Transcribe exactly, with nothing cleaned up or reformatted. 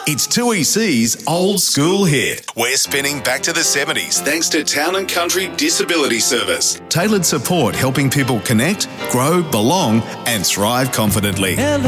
It's two E C's Old School Hit. We're spinning back to the seventies thanks to Town and Country Disability Service. Tailored support helping people connect, grow, belong and thrive confidently.